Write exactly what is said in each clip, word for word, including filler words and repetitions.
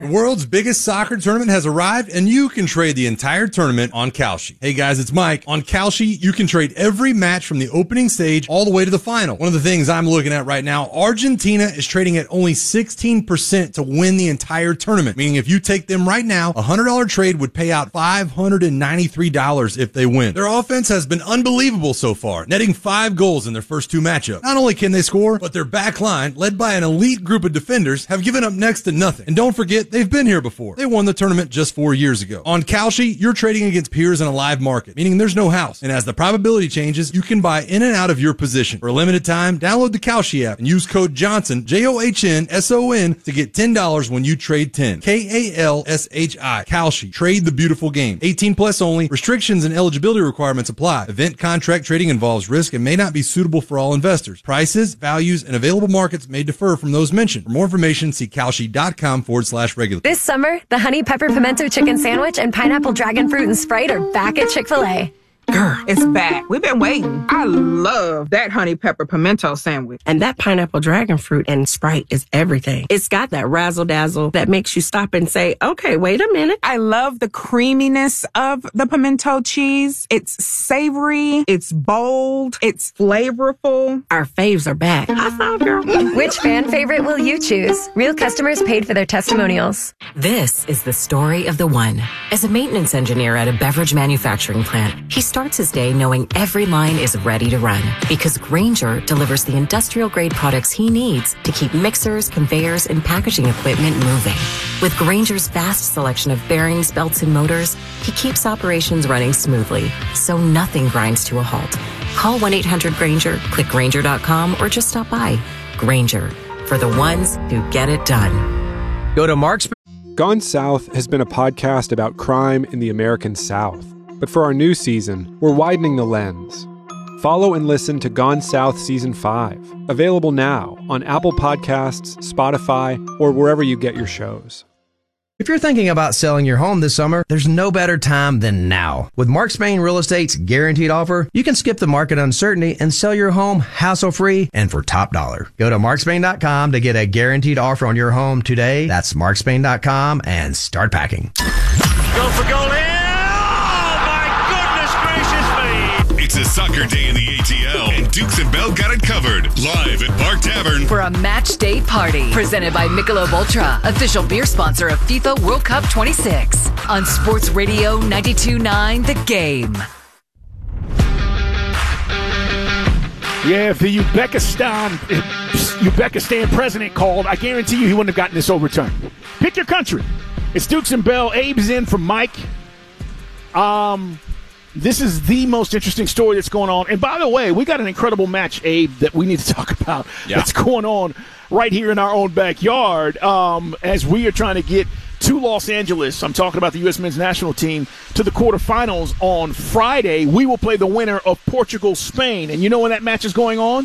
The world's biggest soccer tournament has arrived, and you can trade the entire tournament on Kalshi. Hey guys, it's Mike. On Kalshi, you can trade every match from the opening stage all the way to the final. One of the things I'm looking at right now, Argentina is trading at only sixteen percent to win the entire tournament, meaning if you take them right now, a one hundred dollars trade would pay out five hundred ninety-three dollars if they win. Their offense has been unbelievable so far, netting five goals in their first two matchups. Not only can they score, but their back line, led by an elite group of defenders, have given up next to nothing. And don't forget, they've been here before. They won the tournament just four years ago. On Kalshi, you're trading against peers in a live market, meaning there's no house. And as the probability changes, you can buy in and out of your position. For a limited time, download the Kalshi app and use code Johnson, J O H N S O N, to get ten dollars when you trade ten. K A L S H I. Kalshi. Trade the beautiful game. eighteen plus only. Restrictions and eligibility requirements apply. Event contract trading involves risk and may not be suitable for all investors. Prices, values, and available markets may differ from those mentioned. For more information, see kalshi.com forward slash regular. This summer, the Honey Pepper Pimento Chicken Sandwich and Pineapple Dragon Fruit and Sprite are back at Chick-fil-A. Girl, it's back. We've been waiting. I love that honey pepper pimento sandwich. And that pineapple dragon fruit and Sprite is everything. It's got that razzle dazzle that makes you stop and say, okay, wait a minute. I love the creaminess of the pimento cheese. It's savory. It's bold. It's flavorful. Our faves are back. I thought, girl. Which fan favorite will you choose? Real customers paid for their testimonials. This is the story of the one. As a maintenance engineer at a beverage manufacturing plant, he starts his day knowing every line is ready to run because Grainger delivers the industrial-grade products he needs to keep mixers, conveyors, and packaging equipment moving. With Grainger's vast selection of bearings, belts, and motors, he keeps operations running smoothly, so nothing grinds to a halt. Call one eight hundred Grainger, click Grainger dot com, or just stop by. Grainger, for the ones who get it done. Go to Mark's. Gone South has been a podcast about crime in the American South. But for our new season, we're widening the lens. Follow and listen to Gone South Season five, available now on Apple Podcasts, Spotify, or wherever you get your shows. If you're thinking about selling your home this summer, there's no better time than now. With Mark Spain Real Estate's guaranteed offer, you can skip the market uncertainty and sell your home hassle-free and for top dollar. Go to mark spain dot com to get a guaranteed offer on your home today. That's mark spain dot com and start packing. Go for goal here! It's a soccer day in the A T L, and Dukes and Bell got it covered. Live at Park Tavern for a match day party presented by Michelob Ultra, official beer sponsor of FIFA World Cup twenty-six, on Sports Radio ninety-two point nine The Game. Yeah, if the Uzbekistan, Uzbekistan president called, I guarantee you he wouldn't have gotten this overturned. Pick your country. It's Dukes and Bell. Abe's in for Mike. Um... This is the most interesting story that's going on. And by the way, we got an incredible match, Abe, that we need to talk about yeah. that's going on right here in our own backyard um, as we are trying to get to Los Angeles. I'm talking about the U S men's national team to the quarterfinals on Friday. We will play the winner of Portugal-Spain. And you know when that match is going on?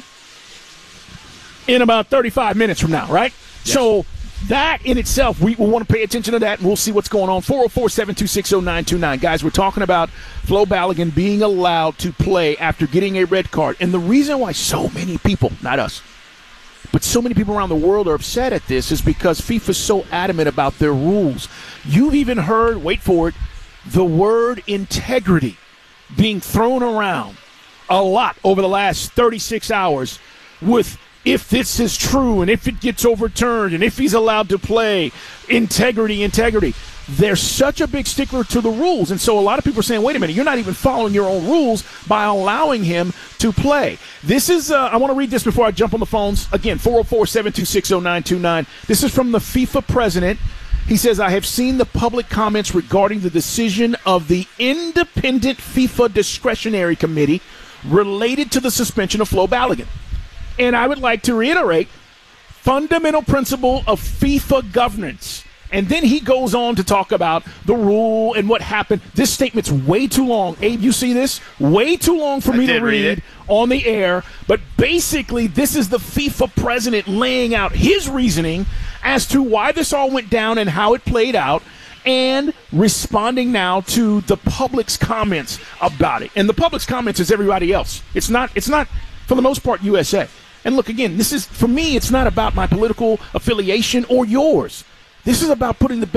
In about thirty-five minutes from now, right? Yes. So that in itself, we will want to pay attention to that, and we'll see what's going on. four oh four, seven two six, oh nine two nine. Guys, we're talking about Flo Balogun being allowed to play after getting a red card. And the reason why so many people, not us, but so many people around the world are upset at this is because FIFA's so adamant about their rules. You've even heard, wait for it, the word integrity being thrown around a lot over the last thirty-six hours with if this is true and if it gets overturned and if he's allowed to play, integrity, integrity. They're such a big stickler to the rules. And so a lot of people are saying, wait a minute, you're not even following your own rules by allowing him to play. This is, uh, I want to read this before I jump on the phones. Again, four oh four, seven two six, oh nine two nine. This is from the FIFA president. He says, I have seen the public comments regarding the decision of the independent FIFA discretionary committee related to the suspension of Flo Balogun. And I would like to reiterate, fundamental principle of FIFA governance. And then he goes on to talk about the rule and what happened. This statement's way too long. Abe, you see this? Way too long for I me to read, read on the air. But basically, this is the FIFA president laying out his reasoning as to why this all went down and how it played out, and responding now to the public's comments about it. And the public's comments is everybody else. It's not, it's not for the most part, U S A. And look, again, this is, for me, it's not about my political affiliation or yours. This is about putting the